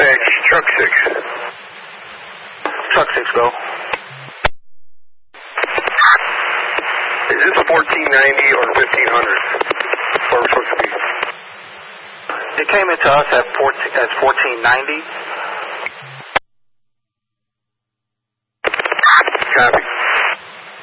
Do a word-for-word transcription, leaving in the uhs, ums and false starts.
Dispatch, truck six. Truck six, go. Is this fourteen ninety or fifteen hundred? Where we're supposed to be? It came into us at fourteen at fourteen ninety. Copy.